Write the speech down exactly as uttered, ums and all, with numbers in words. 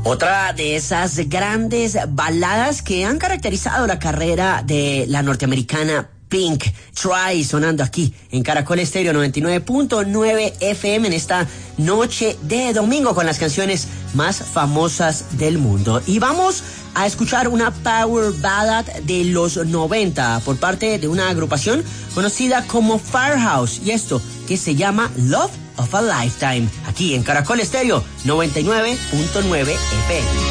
Otra de esas grandes baladas que han caracterizado la carrera de la norteamericana Pink, Try, sonando aquí en Caracol Estéreo noventa y nueve punto nueve F M en esta noche de domingo con las canciones más famosas del mundo. Y vamos a escuchar una power ballad de los noventa por parte de una agrupación conocida como Firehouse, y esto que se llama Love of a Lifetime, aquí en Caracol Estéreo noventa y nueve punto nueve F M.